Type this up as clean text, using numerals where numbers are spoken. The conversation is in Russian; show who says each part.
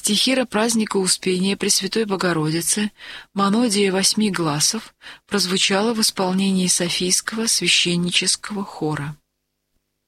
Speaker 1: Стихира праздника Успения Пресвятой Богородицы, Монодия 8 гласов, прозвучала в исполнении Софийского священнического хора.